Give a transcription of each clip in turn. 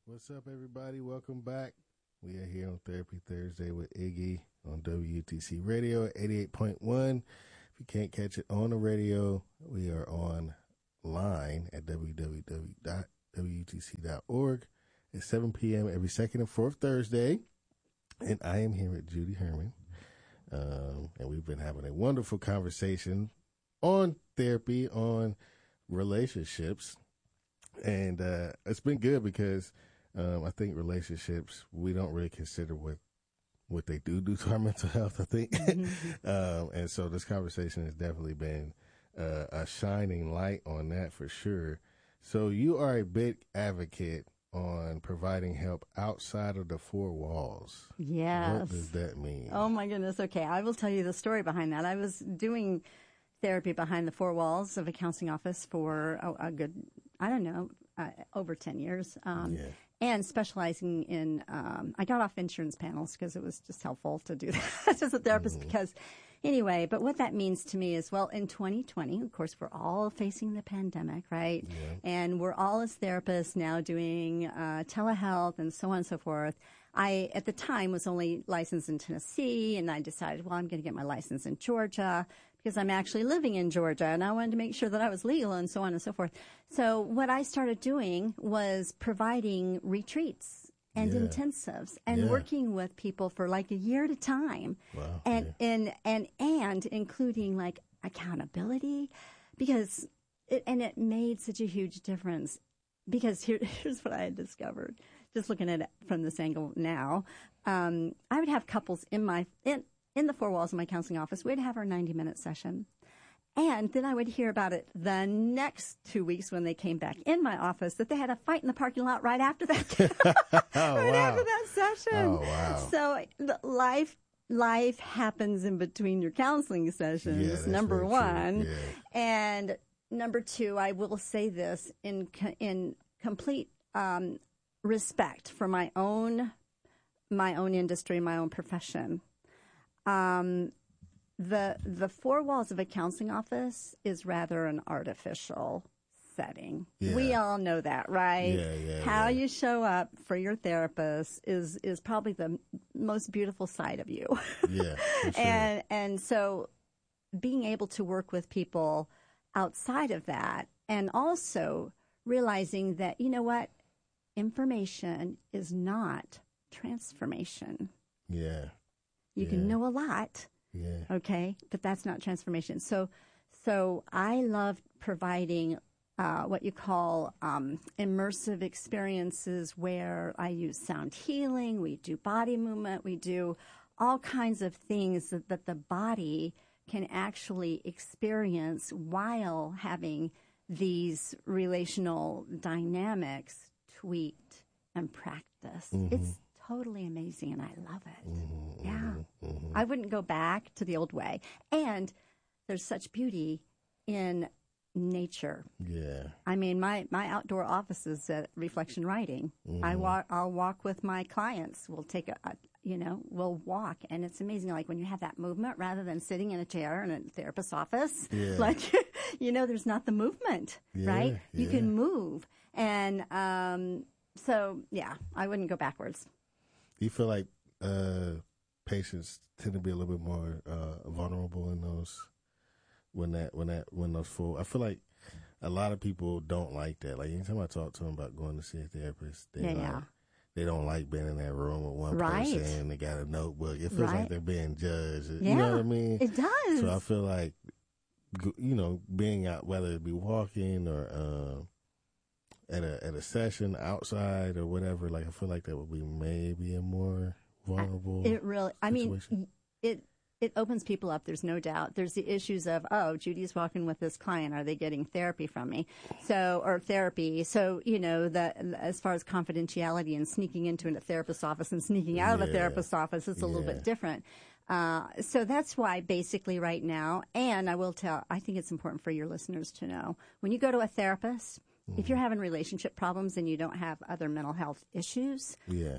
What's up, everybody? Welcome back. We are here on Therapy Thursday with Iggy on WUTC Radio at 88.1. If you can't catch it on the radio, we are online at www.wutc.org at 7 p.m. every second and fourth Thursday. And I am here with Judy Herman. And we've been having a wonderful conversation on therapy, on relationships. And it's been good because I think relationships, we don't really consider what they do to our mental health, I think. Mm-hmm. And so this conversation has definitely been a shining light on that for sure. So you are a big advocate on providing help outside of the four walls. Yes. What does that mean? Oh, my goodness. Okay, I will tell you the story behind that. I was doing therapy behind the four walls of a counseling office for a good, over 10 years. And specializing in, I got off insurance panels because it was just helpful to do that as a therapist because anyway, but what that means to me is, well, in 2020, of course, we're all facing the pandemic, right? Yeah. And we're all as therapists now doing telehealth and so on and so forth. I, at the time, was only licensed in Tennessee, and I decided, well, I'm going to get my license in Georgia because I'm actually living in Georgia, and I wanted to make sure that I was legal and so on and so forth. So what I started doing was providing retreats and intensives and working with people for like a year at a time. Wow. And including like accountability because it made such a huge difference because here's what I had discovered. Just looking at it from this angle now, I would have couples in the four walls of my counseling office. We'd have our 90-minute session. And then I would hear about it the next 2 weeks when they came back in my office that they had a fight in the parking lot right after that. After that session. Oh, wow. So life happens in between your counseling sessions, number one. Yeah. And number two, I will say this in complete respect for my own industry, my own profession. The four walls of a counseling office is rather an artificial setting. Yeah. We all know that, right? How you show up for your therapist is probably the most beautiful side of you. Yeah, for sure. And so being able to work with people outside of that and also realizing that, you know what, information is not transformation. Yeah. You can know a lot. Yeah. Okay, but that's not transformation. So I love providing what you call immersive experiences where I use sound healing, we do body movement, we do all kinds of things that the body can actually experience while having these relational dynamics tweaked and practiced. Mm-hmm. It's totally amazing, and I love it. Mm-hmm, yeah. Mm-hmm. I wouldn't go back to the old way. And there's such beauty in nature. Yeah. I mean, my outdoor office is at Reflection Writing. Mm-hmm. I'll walk with my clients. We'll take we'll walk, and it's amazing. Like when you have that movement rather than sitting in a chair in a therapist's office, like, there's not the movement, right? Yeah. You can move. And so, I wouldn't go backwards. Do you feel like patients tend to be a little bit more vulnerable in those when those full? I feel like a lot of people don't like that. Like anytime I talk to them about going to see a therapist, they don't like being in that room with one person and they got a notebook. It feels like they're being judged. You know what I mean? It does. So I feel like being out, whether it be walking or at a session outside or whatever, like I feel like that would be maybe a more vulnerable situation. It opens people up. There's no doubt. There's the issues of, Judy's walking with this client. Are they getting therapy from me? So therapy. So, as far as confidentiality and sneaking into a therapist's office and sneaking out of a therapist's office, it's a little bit different. So that's why basically right now, and I think it's important for your listeners to know, when you go to a therapist, if you're having relationship problems and you don't have other mental health issues,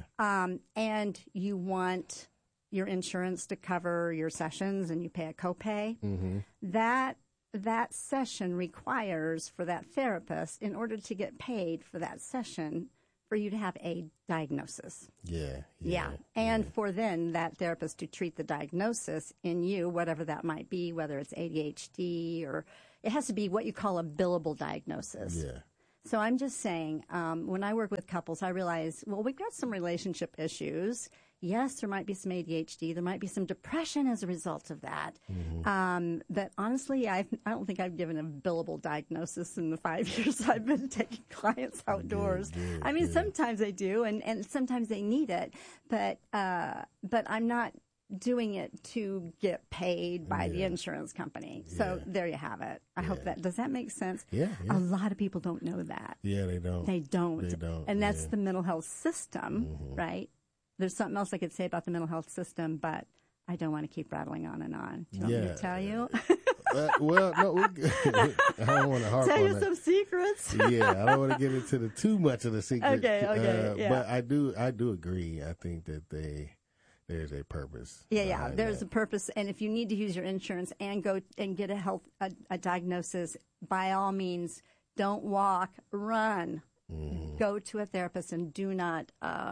and you want your insurance to cover your sessions and you pay a copay, that session requires for that therapist, in order to get paid for that session, for you to have a diagnosis. Yeah. And for then that therapist to treat the diagnosis in you, whatever that might be, whether it's ADHD or it has to be what you call a billable diagnosis. Yeah. So I'm just saying, when I work with couples, I realize, well, we've got some relationship issues. Yes, there might be some ADHD. There might be some depression as a result of that. But honestly, I don't think I've given a billable diagnosis in the 5 years I've been taking clients outdoors. I mean, sometimes they do, and sometimes they need it. But I'm not doing it to get paid by the insurance company. So there you have it. I hope that, does that make sense? Yeah. A lot of people don't know that. Yeah, they don't. They don't. And that's the mental health system, right? There's something else I could say about the mental health system, but I don't want to keep rattling on and on. Do you want me to tell you? Well, no, I don't want to harp on that. Tell you some secrets. Yeah, I don't want to get into too much of the secret. Okay, yeah. But I do agree. I think that there's a purpose. Yeah. There's a purpose, and if you need to use your insurance and go and get a diagnosis, by all means, don't walk, run. Go to a therapist, and do not.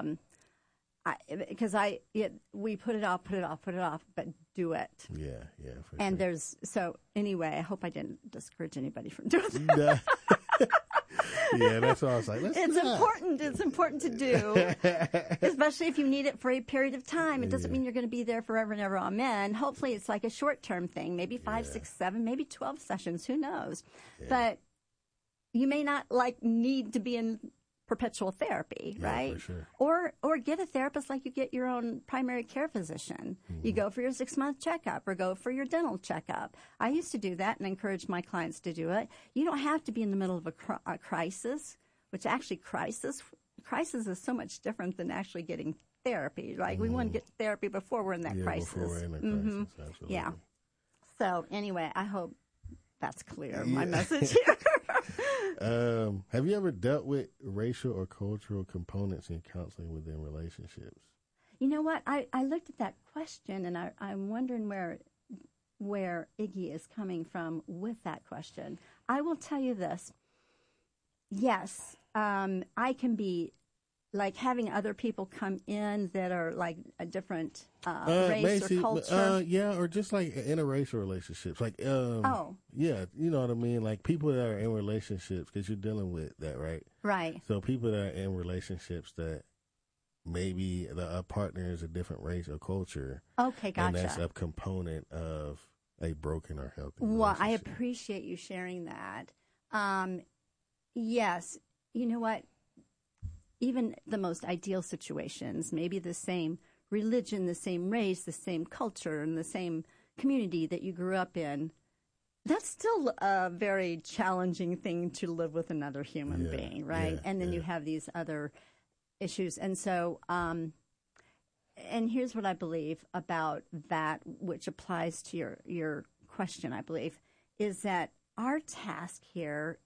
Because we put it off, but do it. Yeah, for and sure. So anyway, I hope I didn't discourage anybody from doing that. Yeah, that's what I was like. It's important to do, especially if you need it for a period of time. It doesn't mean you're going to be there forever and ever. Amen. Hopefully, it's like a short-term thing, maybe 5, 6, 7, maybe 12 sessions. Who knows? Yeah. But you may not need to be in perpetual therapy, right? For sure. Or get a therapist like you get your own primary care physician. You go for your 6-month checkup or go for your dental checkup. I used to do that and encourage my clients to do it. You don't have to be in the middle of a crisis, which actually crisis is so much different than actually getting therapy. Like we want to get therapy before we're in that crisis. Before we're in a crisis, absolutely. Yeah. So anyway, I hope that's clear, my message here. Have you ever dealt with racial or cultural components in counseling within relationships? You know what? I looked at that question, and I'm wondering where Iggy is coming from with that question. I will tell you this. Yes, I can be like having other people come in that are like a different race or culture. Or just like interracial relationships. Like, yeah, you know what I mean? Like people that are in relationships, because you're dealing with that, right? Right. So people that are in relationships that maybe the partner is a different race or culture. Okay, gotcha. And that's a component of a broken or healthy relationship. Well, I appreciate you sharing that. Yes, you know what? Even the most ideal situations, maybe the same religion, the same race, the same culture, and the same community that you grew up in, that's still a very challenging thing to live with another human being, right? And then you have these other issues. And so, and here's what I believe about that, which applies to your question, I believe, is that our task here,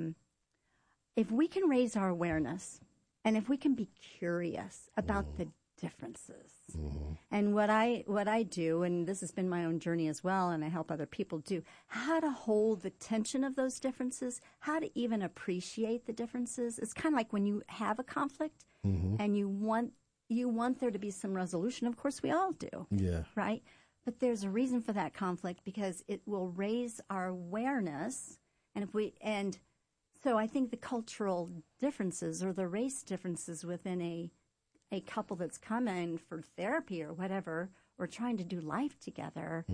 if we can raise our awareness, and if we can be curious about the differences, and what I do, and this has been my own journey as well, and I help other people do, how to hold the tension of those differences, how to even appreciate the differences. It's kind of like when you have a conflict and you want there to be some resolution. Of course, we all do. Yeah. Right? But there's a reason for that conflict because it will raise our awareness, and so I think the cultural differences or the race differences within a couple that's coming for therapy or whatever, or trying to do life together,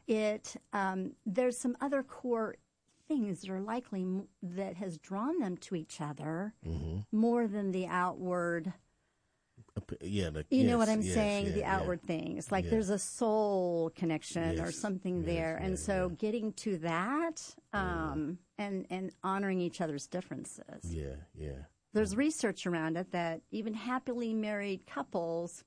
there's some other core things that are likely that has drawn them to each other more than the outward. You know what I'm saying? The outward things. Like there's a soul connection or something there. And so getting to that and honoring each other's differences. Yeah. There's research around it that even happily married couples,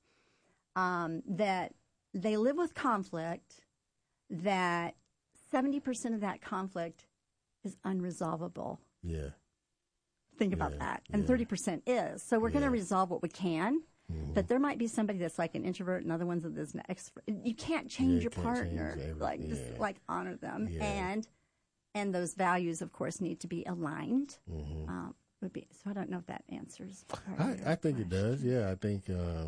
that they live with conflict, that 70% of that conflict is unresolvable. Yeah. Think about that. And 30% is. So we're going to resolve what we can. But there might be somebody that's like an introvert and other ones that is an extrovert. You can't change your partner. Just honor them. And those values, of course, need to be aligned. would be. So I don't know if that answers. I think it does. Yeah, I think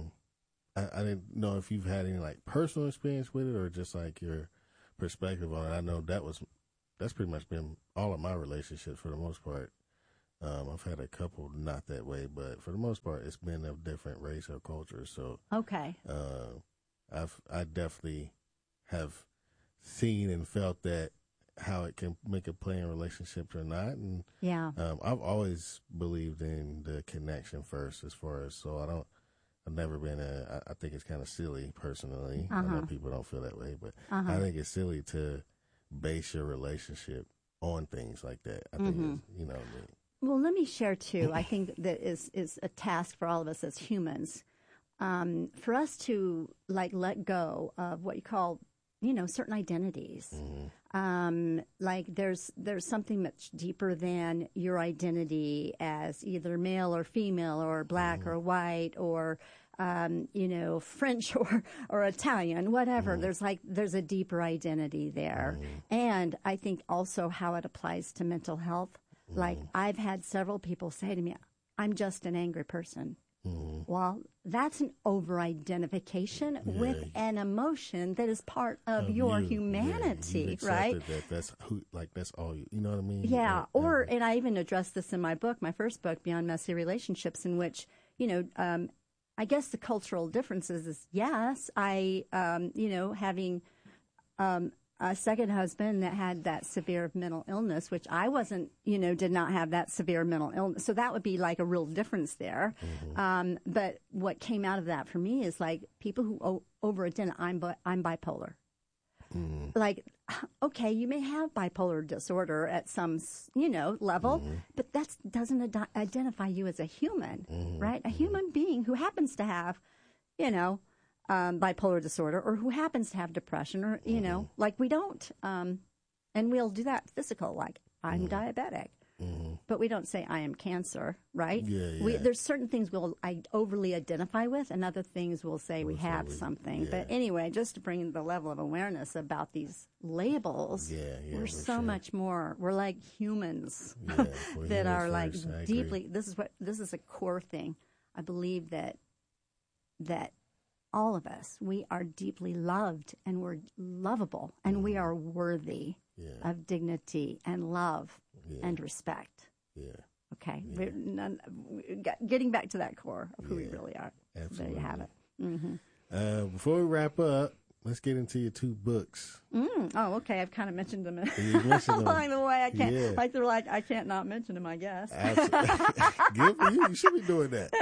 I didn't know if you've had any like personal experience with it or just like your perspective on it. I know that's pretty much been all of my relationships for the most part. I've had a couple not that way, but for the most part, it's been of different race or culture. So okay, I definitely have seen and felt that how it can make a play in relationships or not, and yeah, I've always believed in the connection first. As far as I've never been I think it's kind of silly personally. I know people don't feel that way, but I think it's silly to base your relationship on things like that. I think it's, you know what I mean. Well, let me share too. I think that is a task for all of us as humans, for us to like let go of what you call, certain identities. Like there's something much deeper than your identity as either male or female or black or white or French or Italian, whatever. There's a deeper identity there, and I think also how it applies to mental health. Like, I've had several people say to me, I'm just an angry person. Well, that's an over-identification with an emotion that is part of your humanity, right? That's all you know what I mean? Yeah, and I even addressed this in my book, my first book, Beyond Messy Relationships, in which, I guess the cultural differences is, yes, having a second husband that had that severe mental illness, which I wasn't, did not have that severe mental illness. So that would be like a real difference there. But what came out of that for me is like people who over-identify, I'm bipolar. Like, okay, you may have bipolar disorder at some, level, but that doesn't identify you as a human, right? A human being who happens to have, bipolar disorder or who happens to have depression or, like we don't, and we'll do that physical, like I'm diabetic, but we don't say I am cancer, right? There's certain things I overly identify with and other things we'll say we have something. But anyway, just to bring the level of awareness about these labels, we're so much more, we're like humans that are like deeply, this is a core thing. I believe that all of us, we are deeply loved and we're lovable and we are worthy of dignity and love and respect. Okay. Getting back to that core of who we really are. Absolutely. There you have it. Before we wrap up, let's get into your 2 books. Oh, okay. I've kind of mentioned them along the way. I can't. Like they're like I can't not mention them, I guess. Good for you. You should be doing that.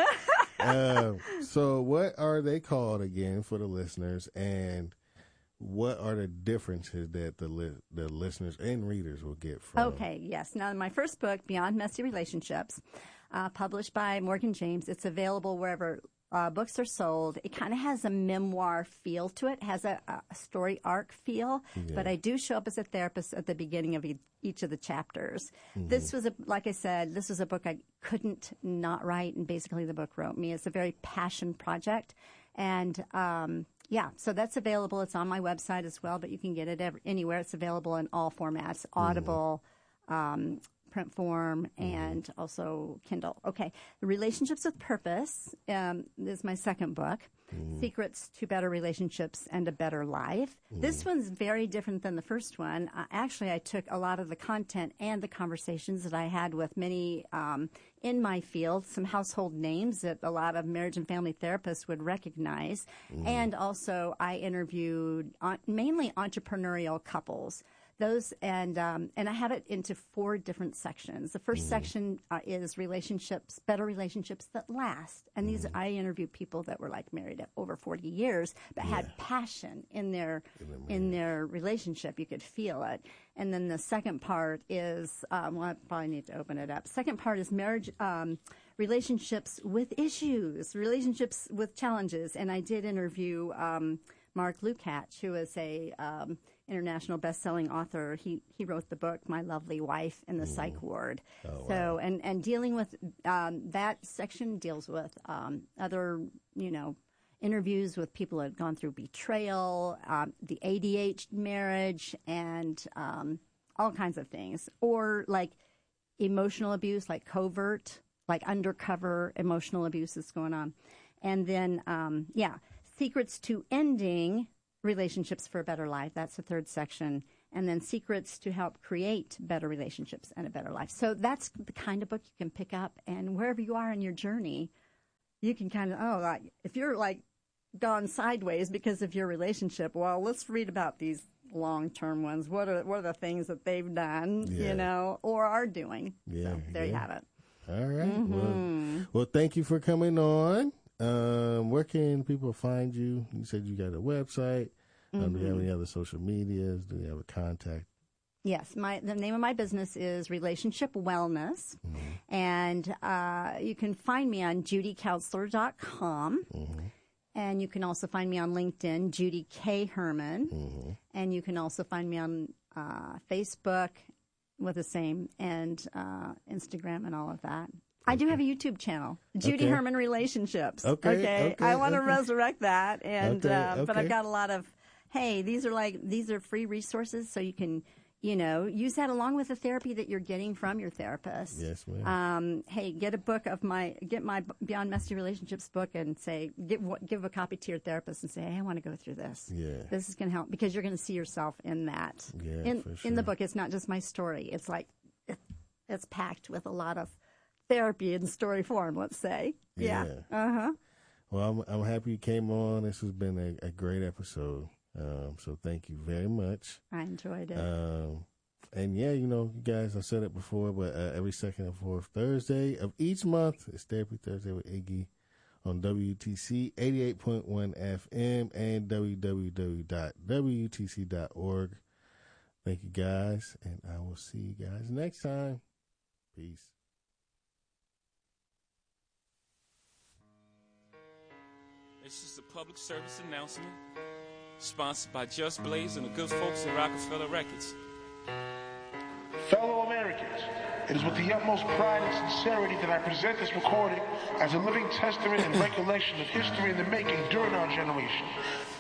So what are they called again for the listeners, and what are the differences that the listeners and readers will get from? Okay, yes. Now, my first book, Beyond Messy Relationships, published by Morgan James, it's available wherever books are sold. It kind of has a memoir feel to it, has a story arc feel, but I do show up as a therapist at the beginning of each of the chapters. This was like I said, this was a book I couldn't not write, and basically the book wrote me. It's a very passion project, and so that's available. It's on my website as well, but you can get it anywhere. It's available in all formats: Audible, print form, and also Kindle. Okay. The Relationships with Purpose is my second book. Secrets to Better Relationships and a Better Life. This one's very different than the first one. Actually, I took a lot of the content and the conversations that I had with many in my field, some household names that a lot of marriage and family therapists would recognize. And also I interviewed mainly entrepreneurial couples. Those and I have it into 4 different sections. The first section is relationships, better relationships that last. And these I interview people that were like married over 40 years, but had passion in their relationship. You could feel it. And then the second part is I probably need to open it up. Second part is marriage, relationships with issues, relationships with challenges. And I did interview Mark Lukács, who is a international best-selling author. He wrote the book My Lovely Wife in the Psych Ward. So and dealing with that section deals with other interviews with people who had gone through betrayal, the ADH marriage, and all kinds of things. Or like emotional abuse, like covert, like undercover emotional abuse that's going on. And then, secrets to ending relationships for a better life. That's the third section. And then secrets to help create better relationships and a better life. So that's the kind of book you can pick up. And wherever you are in your journey, you can kind of, like, if you're like gone sideways because of your relationship, well, let's read about these long-term ones. What are the things that they've done, or are doing? Yeah, so there you have it. All right. Well, thank you for coming on. Where can people find you? You said you got a website. Do you have any other social medias? Do you have a contact? Yes, the name of my business is Relationship Wellness, and you can find me on judycounselor.com, and you can also find me on LinkedIn, Judy K. Herman, and you can also find me on Facebook with the same, and Instagram and all of that. I do have a YouTube channel, Judy Herman Relationships. Okay. I want to resurrect that, and but I've got a lot of. Hey, these are free resources, so you can, use that along with the therapy that you're getting from your therapist. Yes, ma'am. Hey, get my Beyond Messy Relationships book and give a copy to your therapist and say, hey, I want to go through this. Yeah. This is going to help because you're going to see yourself in that. Yeah, for sure. In the book, it's not just my story. It's like, it's packed with a lot of therapy in story form, let's say. Yeah. Well, I'm happy you came on. This has been a great episode. So thank you very much. I enjoyed it. And you guys, I said it before, but every second and fourth Thursday of each month is Therapy Thursday with Iggy on WTC 88.1 FM and www.wtc.org. Thank you guys, and I will see you guys next time. Peace. This is a public service announcement sponsored by Just Blaze and the good folks at Rockefeller Records. Fellow Americans, it is with the utmost pride and sincerity that I present this recording as a living testament and recollection of history in the making during our generation.